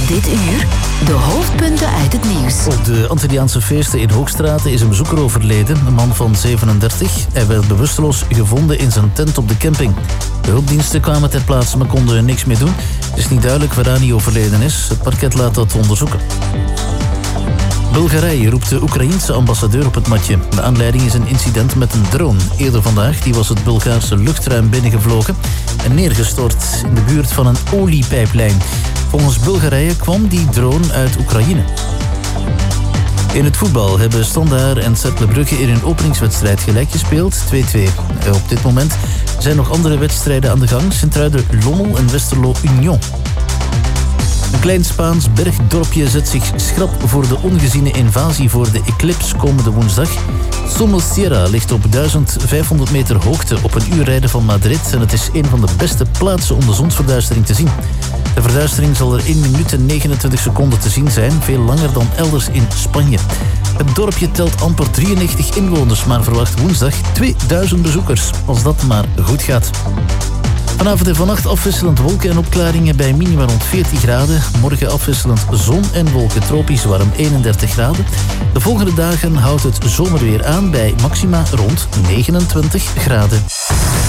Dit uur de hoofdpunten uit het nieuws. Op de Antilliaanse feesten in Hoogstraten is een bezoeker overleden, een man van 37. Hij werd bewusteloos gevonden in zijn tent op de camping. De hulpdiensten kwamen ter plaatse, maar konden er niks mee doen. Het is niet duidelijk waaraan hij overleden is. Het parket laat dat onderzoeken. Bulgarije roept de Oekraïense ambassadeur op het matje. De aanleiding is een incident met een drone. Eerder vandaag die was het Bulgaarse luchtruim binnengevlogen en neergestort in de buurt van een oliepijplijn. Volgens Bulgarije kwam die drone uit Oekraïne. In het voetbal hebben Standaard en Cercle Brugge in hun openingswedstrijd gelijk gespeeld, 2-2. Op dit moment zijn nog andere wedstrijden aan de gang. Sint-Truiden-Lommel en Westerlo-Union. Een klein Spaans bergdorpje zet zich schrap voor de ongeziene invasie voor de eclipse komende woensdag. Somosierra ligt op 1500 meter hoogte op een uur rijden van Madrid en het is een van de beste plaatsen om de zonsverduistering te zien. De verduistering zal er 1 minuut en 29 seconden te zien zijn, veel langer dan elders in Spanje. Het dorpje telt amper 93 inwoners, maar verwacht woensdag 2000 bezoekers, als dat maar goed gaat. Vanavond en vannacht afwisselend wolken en opklaringen bij minima rond 14 graden. Morgen afwisselend zon en wolken, tropisch warm 31 graden. De volgende dagen houdt het zomerweer aan bij maxima rond 29 graden.